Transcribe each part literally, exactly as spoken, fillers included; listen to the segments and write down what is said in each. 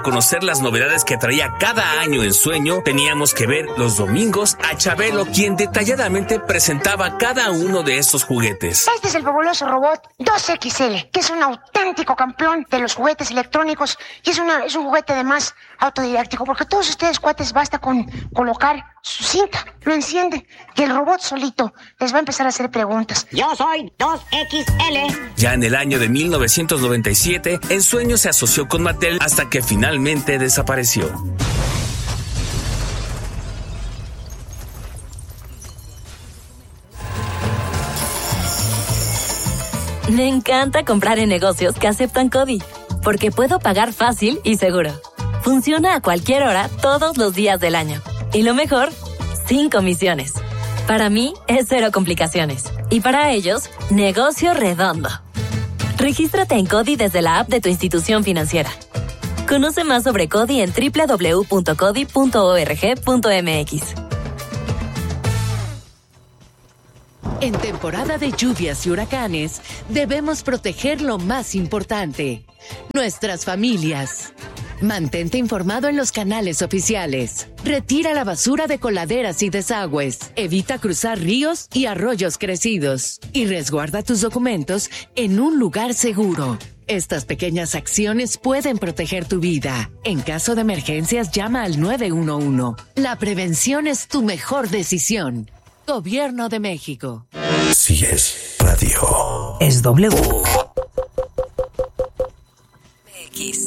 Conocer las novedades que traía cada año en Sueño, teníamos que ver los domingos a Chabelo, quien detalladamente presentaba cada uno de estos juguetes. Este es el fabuloso robot dos equis ele, que es un auténtico campeón de los juguetes electrónicos y es, una, es un juguete además autodidáctico, porque todos ustedes, cuates, basta con colocar su cinta, lo enciende y el robot solito les va a empezar a hacer preguntas. Yo soy dos equis ele. Ya en el año de mil novecientos noventa y siete, En Sueño se asoció con Mattel hasta que finalmente desapareció. Me encanta comprar en negocios que aceptan CODI, porque puedo pagar fácil y seguro. Funciona a cualquier hora, todos los días del año. Y lo mejor, sin comisiones. Para mí, es cero complicaciones. Y para ellos, negocio redondo. Regístrate en CODI desde la app de tu institución financiera. Conoce más sobre CODI en doble u doble u doble u punto codi punto org punto eme equis. En temporada de lluvias y huracanes, debemos proteger lo más importante, nuestras familias. Mantente informado en los canales oficiales. Retira la basura de coladeras y desagües. Evita cruzar ríos y arroyos crecidos. Y resguarda tus documentos en un lugar seguro. Estas pequeñas acciones pueden proteger tu vida. En caso de emergencias, llama al nueve uno uno. La prevención es tu mejor decisión. Gobierno de México. Si es radio, es W. X.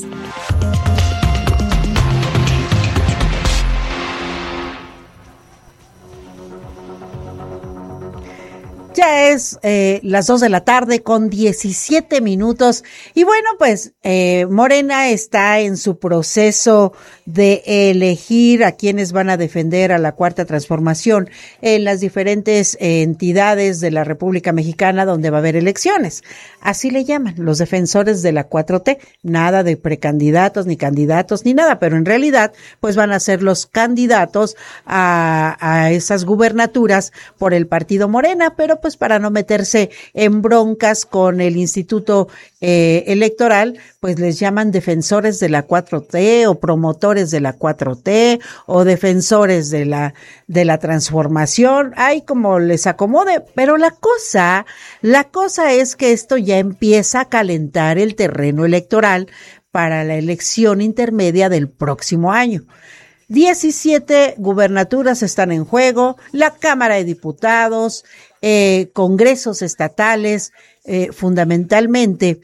Ya es eh, las dos de la tarde con diecisiete minutos y bueno, pues eh, Morena está en su proceso de elegir a quienes van a defender a la Cuarta Transformación en las diferentes eh, entidades de la República Mexicana donde va a haber elecciones. Así le llaman, los defensores de la cuatro T, nada de precandidatos ni candidatos ni nada, pero en realidad pues van a ser los candidatos a, a esas gubernaturas por el partido Morena, pero pues para no meterse en broncas con el Instituto eh, Electoral, pues les llaman defensores de la cuatro T o promotores de la cuatro T o defensores de la de la transformación, ay, como les acomode, pero la cosa, la cosa es que esto ya empieza a calentar el terreno electoral para la elección intermedia del próximo año. diecisiete gubernaturas están en juego, la Cámara de Diputados, eh, congresos estatales, eh, fundamentalmente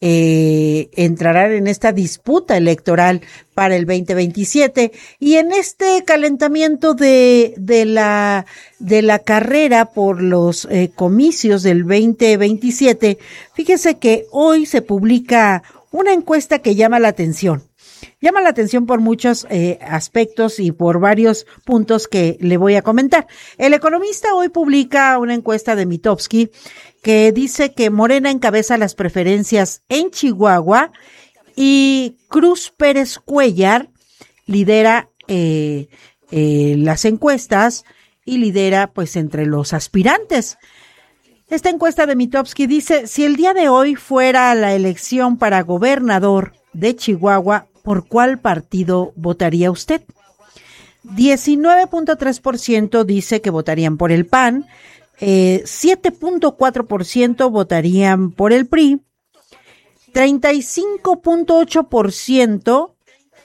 eh, entrarán en esta disputa electoral para el veinte veintisiete y en este calentamiento de, de la, de la carrera por los eh, comicios del veinte veintisiete, fíjese que hoy se publica una encuesta que llama la atención. Llama la atención por muchos eh, aspectos y por varios puntos que le voy a comentar. El Economista hoy publica una encuesta de Mitofsky que dice que Morena encabeza las preferencias en Chihuahua y Cruz Pérez Cuéllar lidera eh, eh, las encuestas y lidera pues entre los aspirantes. Esta encuesta de Mitofsky dice, si el día de hoy fuera la elección para gobernador de Chihuahua, ¿por cuál partido votaría usted? diecinueve punto tres por ciento dice que votarían por el P A N, eh, siete punto cuatro por ciento votarían por el P R I, treinta y cinco punto ocho por ciento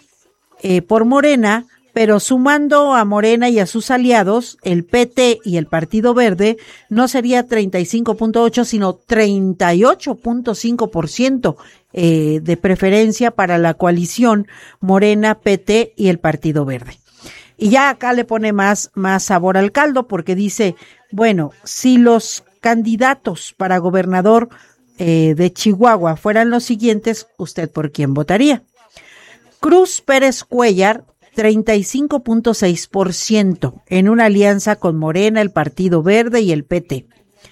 eh, por Morena, pero sumando a Morena y a sus aliados, el P T y el Partido Verde, no sería treinta y cinco punto ocho, sino treinta y ocho punto cinco por ciento eh, de preferencia para la coalición Morena, P T y el Partido Verde. Y ya acá le pone más, más sabor al caldo porque dice, bueno, si los candidatos para gobernador eh, de Chihuahua fueran los siguientes, ¿usted por quién votaría? Cruz Pérez Cuéllar, treinta y cinco punto seis por ciento en una alianza con Morena, el Partido Verde y el P T.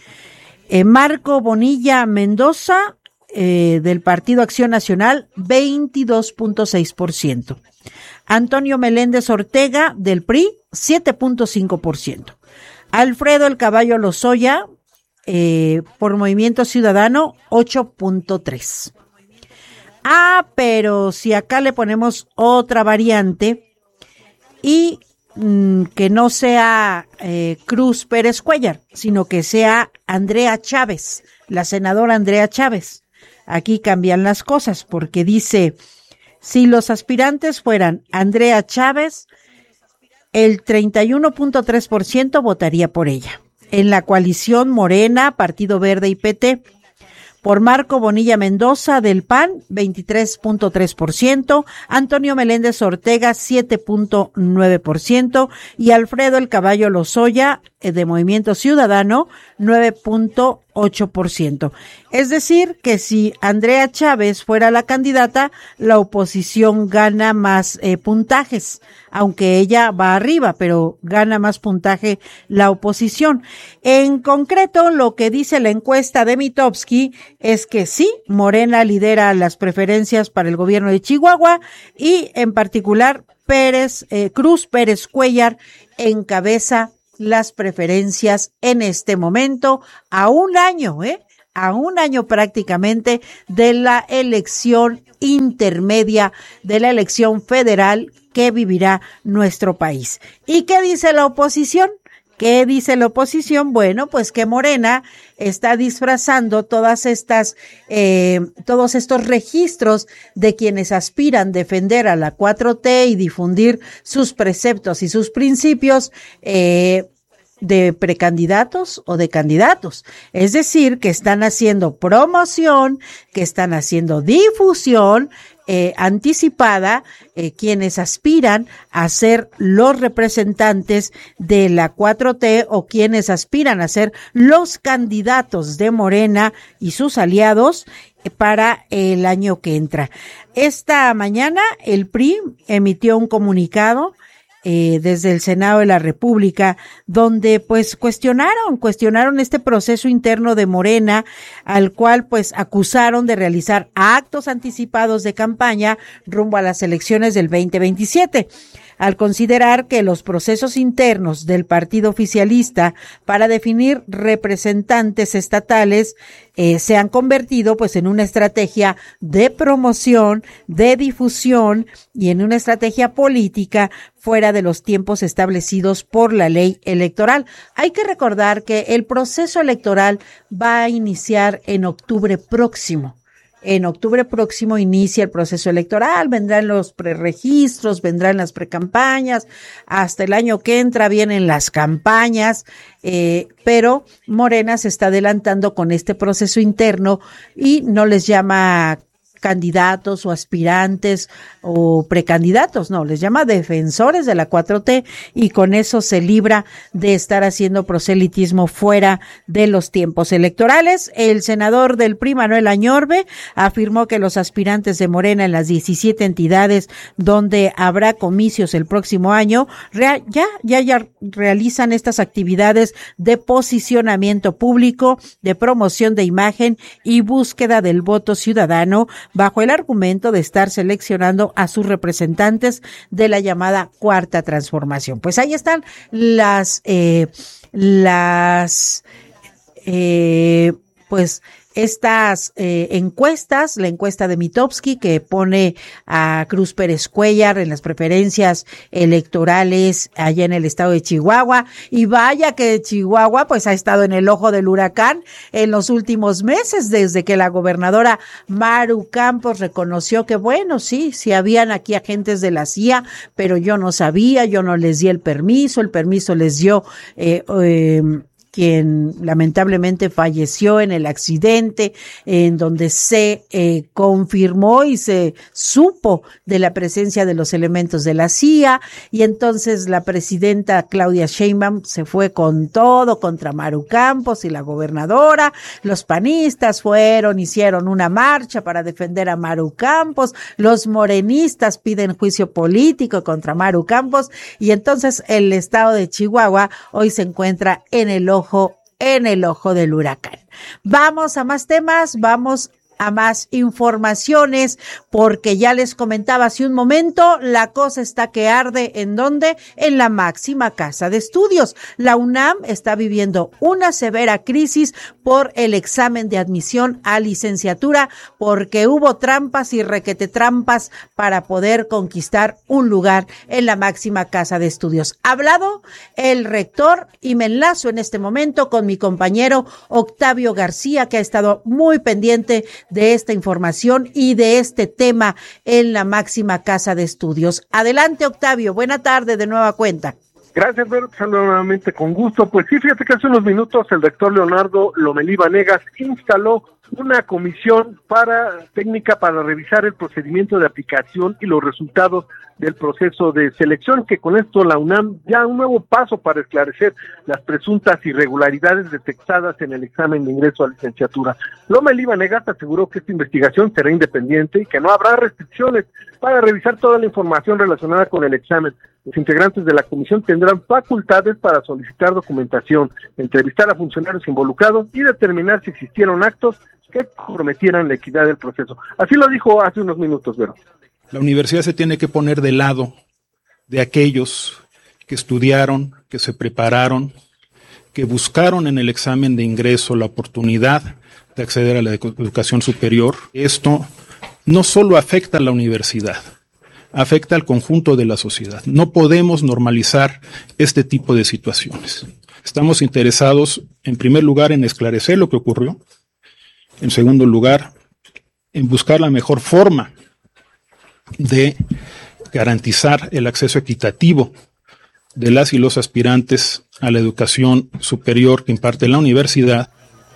Eh, Marco Bonilla Mendoza, eh, del Partido Acción Nacional, veintidós punto seis por ciento. Antonio Meléndez Ortega, del P R I, siete punto cinco por ciento. Alfredo El Caballo Lozoya, eh, por Movimiento Ciudadano, ocho punto tres por ciento. Ah, pero si acá le ponemos otra variante y mmm, que no sea eh, Cruz Pérez Cuéllar, sino que sea Andrea Chávez, la senadora Andrea Chávez. Aquí cambian las cosas porque dice, si los aspirantes fueran Andrea Chávez, el treinta y uno punto tres por ciento votaría por ella. En la coalición Morena, Partido Verde y P T, por Marco Bonilla Mendoza del P A N, veintitrés punto tres por ciento, Antonio Meléndez Ortega, siete punto nueve por ciento y Alfredo El Caballo Lozoya de Movimiento Ciudadano, nueve punto ocho por ciento. Es decir, que si Andrea Chávez fuera la candidata, la oposición gana más eh, puntajes, aunque ella va arriba, pero gana más puntaje la oposición. En concreto, lo que dice la encuesta de Mitofsky es que sí, Morena lidera las preferencias para el gobierno de Chihuahua y en particular Pérez, eh, Cruz Pérez Cuéllar encabeza las preferencias en este momento, a un año, ¿eh? A un año prácticamente de la elección intermedia, de la elección federal que vivirá nuestro país. ¿Y qué dice la oposición? ¿Qué dice la oposición? Bueno, pues que Morena está disfrazando todas estas, eh, todos estos registros de quienes aspiran a defender a la cuatro T y difundir sus preceptos y sus principios, eh, de precandidatos o de candidatos. Es decir, que están haciendo promoción, que están haciendo difusión eh, anticipada, eh, quienes aspiran a ser los representantes de la cuatro T o quienes aspiran a ser los candidatos de Morena y sus aliados para el año que entra. Esta mañana el P R I emitió un comunicado Eh, desde el Senado de la República, donde pues cuestionaron, cuestionaron este proceso interno de Morena, al cual pues acusaron de realizar actos anticipados de campaña rumbo a las elecciones del veinte veintisiete. Al considerar que los procesos internos del partido oficialista para definir representantes estatales eh, se han convertido pues en una estrategia de promoción, de difusión y en una estrategia política fuera de los tiempos establecidos por la ley electoral. Hay que recordar que el proceso electoral va a iniciar en octubre próximo. En octubre próximo inicia el proceso electoral, vendrán los preregistros, vendrán las precampañas, hasta el año que entra vienen las campañas, eh, pero Morena se está adelantando con este proceso interno y no les llama candidatos o aspirantes o precandidatos, no, les llama defensores de la cuatro T y con eso se libra de estar haciendo proselitismo fuera de los tiempos electorales. El senador del P R I, Manuel Añorbe, afirmó que los aspirantes de Morena en las diecisiete entidades donde habrá comicios el próximo año ya, ya, ya realizan estas actividades de posicionamiento público, de promoción de imagen y búsqueda del voto ciudadano bajo el argumento de estar seleccionando a sus representantes de la llamada Cuarta Transformación. Pues ahí están las, eh, las, eh, pues, estas eh, encuestas, la encuesta de Mitofsky que pone a Cruz Pérez Cuéllar en las preferencias electorales allá en el estado de Chihuahua, y vaya que Chihuahua pues ha estado en el ojo del huracán en los últimos meses, desde que la gobernadora Maru Campos reconoció que bueno, sí, sí habían aquí agentes de la C I A, pero yo no sabía, yo no les di el permiso, el permiso les dio eh, eh quien lamentablemente falleció en el accidente, en donde se eh, confirmó y se supo de la presencia de los elementos de la C I A, y entonces la presidenta Claudia Sheinbaum se fue con todo contra Maru Campos y la gobernadora. Los panistas fueron, hicieron una marcha para defender a Maru Campos, los morenistas piden juicio político contra Maru Campos, y entonces el estado de Chihuahua hoy se encuentra en el ojo en el ojo del huracán. Vamos a más temas, vamos a más informaciones, porque ya les comentaba hace un momento, la cosa está que arde. ¿En dónde? En la máxima casa de estudios. La UNAM está viviendo una severa crisis por el examen de admisión a licenciatura, porque hubo trampas y requete trampas para poder conquistar un lugar en la máxima casa de estudios. Ha hablado el rector y me enlazo en este momento con mi compañero Octavio García, que ha estado muy pendiente de esta información y de este tema en la máxima casa de estudios. Adelante, Octavio, buena tarde de nueva cuenta. Gracias, Vero, te saludo nuevamente con gusto. Pues sí, fíjate que hace unos minutos el rector Leonardo Lomelí Vanegas instaló una comisión para técnica para revisar el procedimiento de aplicación y los resultados del proceso de selección, que con esto la UNAM ya un nuevo paso para esclarecer las presuntas irregularidades detectadas en el examen de ingreso a licenciatura. Lomelí Vanegas aseguró que esta investigación será independiente y que no habrá restricciones para revisar toda la información relacionada con el examen. Los integrantes de la comisión tendrán facultades para solicitar documentación, entrevistar a funcionarios involucrados y determinar si existieron actos que comprometieran la equidad del proceso. Así lo dijo hace unos minutos, Vero. La universidad se tiene que poner del lado de aquellos que estudiaron, que se prepararon, que buscaron en el examen de ingreso la oportunidad de acceder a la educación superior. Esto no solo afecta a la universidad, afecta al conjunto de la sociedad. No podemos normalizar este tipo de situaciones. Estamos interesados, en primer lugar, en esclarecer lo que ocurrió. En segundo lugar, en buscar la mejor forma de garantizar el acceso equitativo de las y los aspirantes a la educación superior que imparte la universidad.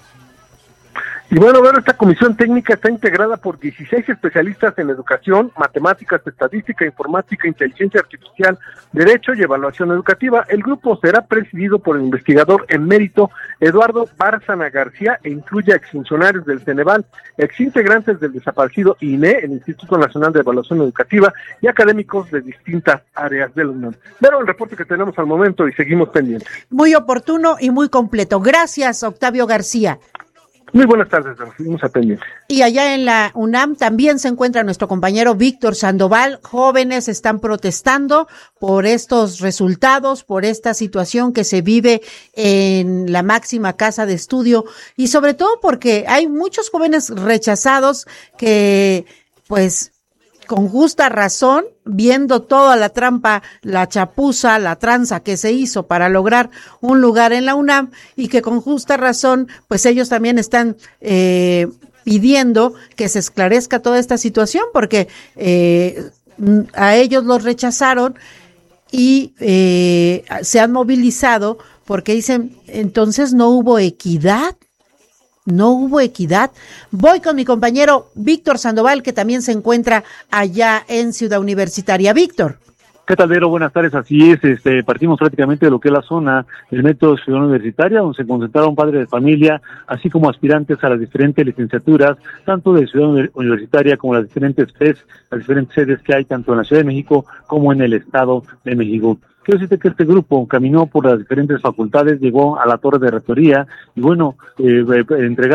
Y bueno, bueno, esta comisión técnica está integrada por dieciséis especialistas en educación, matemáticas, estadística, informática, inteligencia artificial, derecho y evaluación educativa. El grupo será presidido por el investigador emérito Eduardo Bárcena García e incluye a exfuncionarios del Ceneval, exintegrantes del desaparecido I N E, el Instituto Nacional de Evaluación Educativa, y académicos de distintas áreas de la UNAM. Pero el reporte que tenemos al momento y seguimos pendientes. Muy oportuno y muy completo. Gracias, Octavio García. Muy buenas tardes, nos seguimos a pendiente. Y allá en la UNAM también se encuentra nuestro compañero Víctor Sandoval. Jóvenes están protestando por estos resultados, por esta situación que se vive en la máxima casa de estudio y sobre todo porque hay muchos jóvenes rechazados que, pues, con justa razón, viendo toda la trampa, la chapuza, la tranza que se hizo para lograr un lugar en la UNAM y que con justa razón, pues ellos también están eh, pidiendo que se esclarezca toda esta situación porque eh, a ellos los rechazaron y eh, se han movilizado porque dicen, entonces no hubo equidad. No hubo equidad. Voy con mi compañero Víctor Sandoval, que también se encuentra allá en Ciudad Universitaria. Víctor. ¿Qué tal, Vero? Buenas tardes, así es, este, partimos prácticamente de lo que es la zona del método Ciudad Universitaria, donde se concentraron padres de familia, así como aspirantes a las diferentes licenciaturas, tanto de Ciudad Universitaria como las diferentes F E S, las diferentes sedes que hay tanto en la Ciudad de México como en el Estado de México. Quiero decirte que este grupo caminó por las diferentes facultades, llegó a la torre de rectoría y bueno, eh, eh, entregar